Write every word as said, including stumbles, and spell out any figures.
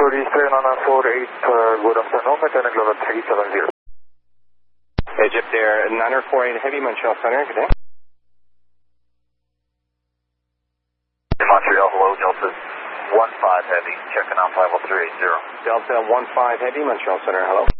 three nine four eight, uh, good afternoon, mechanic level three seven zero. Egypt Air nine four eight Heavy, Montreal Center, good day. Montreal, hello, Delta one five Heavy, checking on five oh three eight zero. Delta one five Heavy, Montreal Center, hello.